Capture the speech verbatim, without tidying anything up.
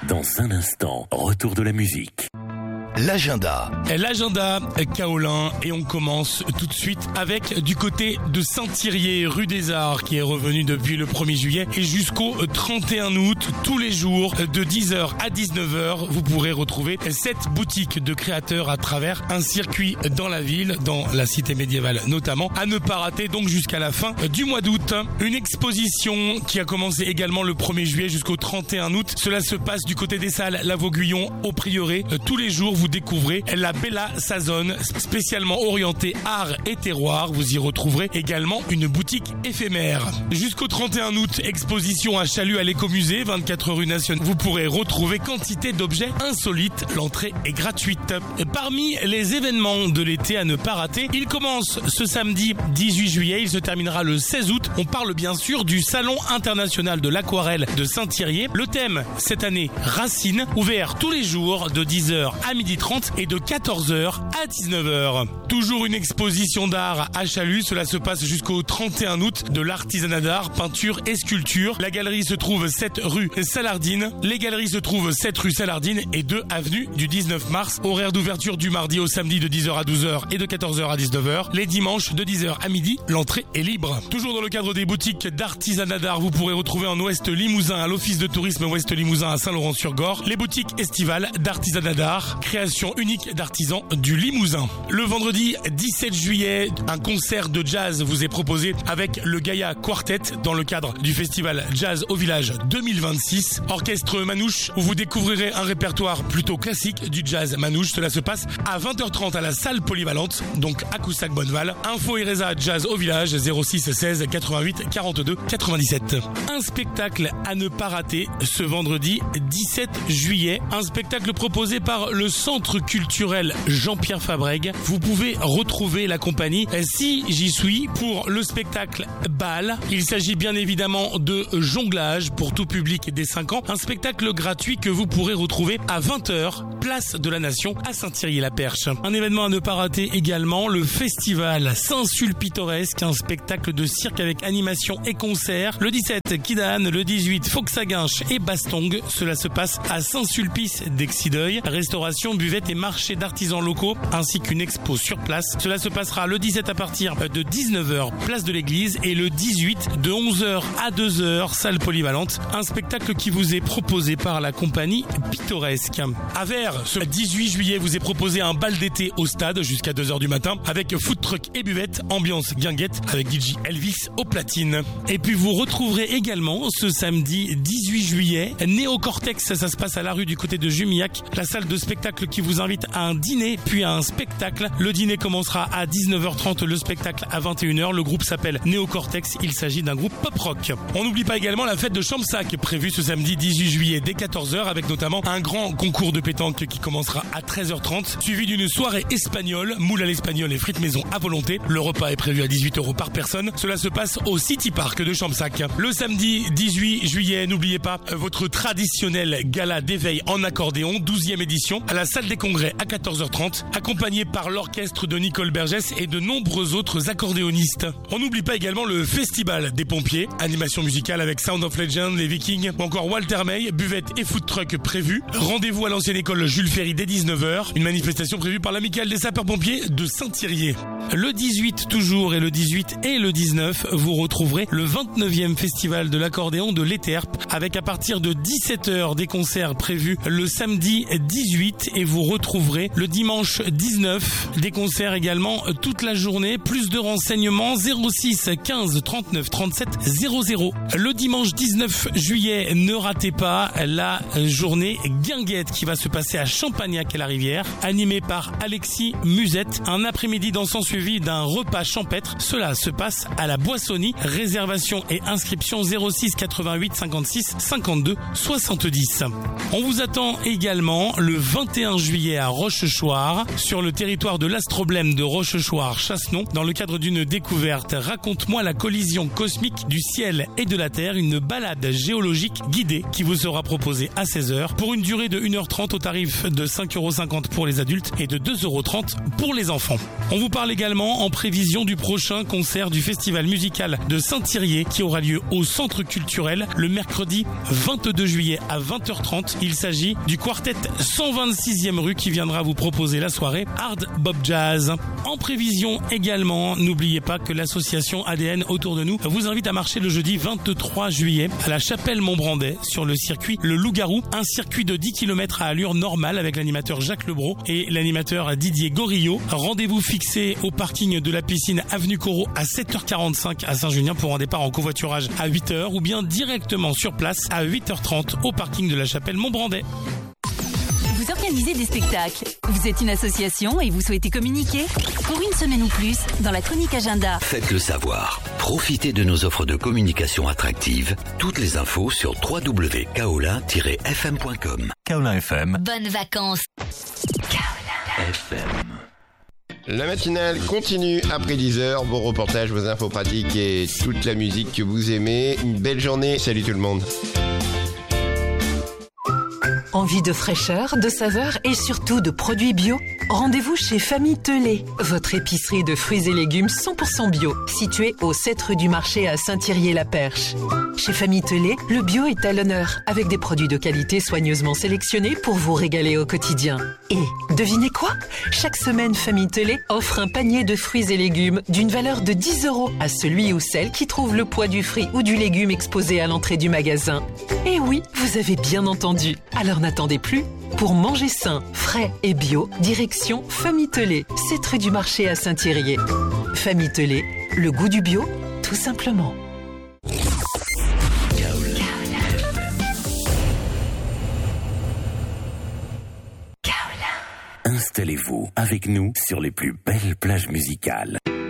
Dans un instant, retour de la musique. L'agenda. L'agenda Kaolin, et on commence tout de suite avec du côté de Saint-Thirier, rue des Arts, qui est revenu depuis le premier juillet et jusqu'au trente et un août, tous les jours de dix heures à dix-neuf heures, vous pourrez retrouver cette boutique de créateurs à travers un circuit dans la ville, dans la cité médiévale notamment, à ne pas rater donc jusqu'à la fin du mois d'août. Une exposition qui a commencé également le premier juillet jusqu'au trente et un août. Cela se passe du côté des salles La Vauguyon au Prieuré. Tous les jours, vous découvrez la Bella Sazone, spécialement orientée art et terroir. Vous y retrouverez également une boutique éphémère. Jusqu'au trente et un août, exposition à Chalut à l'écomusée, vingt-quatre rue Nationale. Vous pourrez retrouver quantité d'objets insolites. L'entrée est gratuite. Parmi les événements de l'été à ne pas rater, il commence ce samedi dix-huit juillet, il se terminera le seize août. On parle bien sûr du Salon international de l'aquarelle de Saint-Thirier. Le thème cette année, Racine, ouvert tous les jours de dix heures à midi trente et de quatorze heures à dix-neuf heures. Toujours une exposition d'art à Chalut, cela se passe jusqu'au trente et un août, de l'artisanat d'art, peinture et sculpture. La galerie se trouve sept rue Salardine. Les galeries se trouvent sept rue Salardine et deux avenue du dix-neuf mars. Horaire d'ouverture du mardi au samedi de dix heures à douze heures et de quatorze heures à dix-neuf heures. Les dimanches de dix heures à midi, l'entrée est libre. Toujours dans le cadre des boutiques d'artisanat d'art, vous pourrez retrouver en Ouest Limousin à l'office de tourisme Ouest Limousin à Saint-Laurent-sur-Gorre les boutiques estivales d'artisanat d'art, création unique d'artisans du Limousin. Le vendredi dix-sept juillet, un concert de jazz vous est proposé avec le Gaïa Quartet dans le cadre du festival Jazz au Village deux mille vingt-six. Orchestre Manouche, où vous découvrirez un répertoire plutôt classique du jazz Manouche. Cela se passe à vingt heures trente à la salle polyvalente, donc à Coussac-Bonneval. Info et résa Jazz au Village zéro six seize quatre-vingt-huit quarante-deux quatre-vingt-dix-sept. Un spectacle à ne pas rater ce vendredi dix-sept juillet. Un spectacle proposé par le Centre culturel Jean-Pierre Fabrègue. Vous pouvez retrouver la compagnie Si j'y suis pour le spectacle Bal. Il s'agit bien évidemment de jonglage pour tout public des cinq ans. Un spectacle gratuit que vous pourrez retrouver à vingt heures, place de la Nation à Saint-Thirier-la-Perche. Un événement à ne pas rater également, le festival Saint-Sulpitoresque, un spectacle de cirque avec animation et concert. Le dix-sept, Kidane, le dix-huit, Foxaguinche et Bastong. Cela se passe à Saint-Sulpice d'Exideuil. Restauration, buvette et marché d'artisans locaux, ainsi qu'une expo sur place. Cela se passera le dix-sept à partir de dix-neuf heures, place de l'église, et le dix-huit de onze heures à deux heures, salle polyvalente. Un spectacle qui vous est proposé par la compagnie Pittoresque. À Vers, ce dix-huit juillet, vous est proposé un bal d'été au stade jusqu'à deux heures du matin avec food truck et buvette, ambiance guinguette avec D J Elvis au platine. Et puis vous retrouverez également ce samedi dix-huit juillet, Néocortex, ça se passe à la rue du côté de Jumillac, la salle de spectacle qui vous invite à un dîner puis à un spectacle. Le dîner commencera à dix-neuf heures trente, le spectacle à vingt et une heures. Le groupe s'appelle Néocortex, il s'agit d'un groupe pop-rock. On n'oublie pas également la fête de Champsac, prévue ce samedi dix-huit juillet dès quatorze heures, avec notamment un grand concours de pétanque qui commencera à treize heures trente, suivi d'une soirée espagnole, moule à l'espagnol et frites maison à volonté. Le repas est prévu à dix-huit euros par personne. Cela se passe au City Park de Champsac. Le samedi dix-huit juillet, n'oubliez pas votre traditionnel gala d'éveil en accordéon, douzième édition, à la salle des congrès à quatorze heures trente, accompagné par l'orchestre de Nicole Bergès et de nombreux autres accordéonistes. On n'oublie pas également le festival des pompiers, animation musicale avec Sound of Legend, les Vikings, ou encore Walter May, buvette et food truck prévus. Rendez-vous à l'ancienne école Jules Ferry dès dix-neuf heures, une manifestation prévue par l'amicale des sapeurs-pompiers de Saint-Thirier. Le dix-huit toujours, et le dix-huit et le dix-neuf, vous retrouverez le vingt-neuvième festival de l'accordéon de l'Éterpe, avec à partir de dix-sept heures des concerts prévus le samedi dix-huit, et vous retrouverez le dimanche dix-neuf des concerts également toute la journée. Plus de renseignements zéro six quinze trente-neuf trente-sept zéro zéro. Le dimanche dix-neuf juillet, ne ratez pas la journée guinguette qui va se passer à Champagnac-et-la-Rivière, animée par Alexis Musette. Un après-midi dansant suivi d'un repas champêtre. Cela se passe à la Boissonnie. Réservation et inscription zéro six quatre-vingt-huit cinquante-six cinquante-deux soixante-dix. On vous attend également le vingt et un quinze juillet à Rochechouart, sur le territoire de l'astroblème de Rochechouart-Chassenon, dans le cadre d'une découverte. Raconte-moi la collision cosmique du ciel et de la Terre, une balade géologique guidée qui vous sera proposée à seize heures pour une durée de une heure trente au tarif de cinq euros cinquante pour les adultes et de deux euros trente pour les enfants. On vous parle également en prévision du prochain concert du festival musical de Saint-Thirier qui aura lieu au Centre culturel le mercredi vingt-deux juillet à vingt heures trente. Il s'agit du quartet cent vingt-sixième rue qui viendra vous proposer la soirée Hard Bop Jazz. En prévision également, n'oubliez pas que l'association A D N Autour de nous vous invite à marcher le jeudi vingt-trois juillet à la Chapelle Montbrandais sur le circuit Le Loup-Garou, un circuit de dix kilomètres à allure normale avec l'animateur Jacques Lebro et l'animateur Didier Gorillot. Rendez-vous fixé au parking de la piscine Avenue Corot à sept heures quarante-cinq à Saint-Junien pour un départ en covoiturage à huit heures ou bien directement sur place à huit heures trente au parking de la Chapelle Montbrandais. Vous organisez des spectacles, vous êtes une association et vous souhaitez communiquer? Pour une semaine ou plus, dans la chronique agenda. Faites-le savoir. Profitez de nos offres de communication attractives. Toutes les infos sur w w w point kaolin tiret f m point com. Kaolin F M. Bonnes vacances. Kaolin F M. La matinale continue après dix heures. Vos reportages, vos infos pratiques et toute la musique que vous aimez. Une belle journée. Salut tout le monde. Envie de fraîcheur, de saveur et surtout de produits bio? Rendez-vous chez Famille Telé, votre épicerie de fruits et légumes cent pour cent bio, située au sept rue du Marché à Saint-Thirier-la-Perche. Chez Famille Telé, le bio est à l'honneur, avec des produits de qualité soigneusement sélectionnés pour vous régaler au quotidien. Et, devinez quoi? Chaque semaine, Famille Telé offre un panier de fruits et légumes d'une valeur de dix euros à celui ou celle qui trouve le poids du fruit ou du légume exposé à l'entrée du magasin. Et oui, vous avez bien entendu. Alors n'attendez plus. Pour manger sain, frais et bio, direction Famille Telé, sept rue du Marché à Saint-Thirier. Famille Telé, le goût du bio, tout simplement. Installez-vous avec nous sur les plus belles plages musicales.